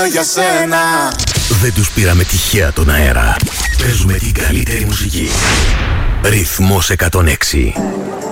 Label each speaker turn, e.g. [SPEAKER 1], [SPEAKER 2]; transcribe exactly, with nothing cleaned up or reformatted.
[SPEAKER 1] για σένα.
[SPEAKER 2] Δεν τους πήραμε τυχαία τον αέρα. Παίζουμε την καλύτερη μουσική. Ρυθμός εκατόν έξι.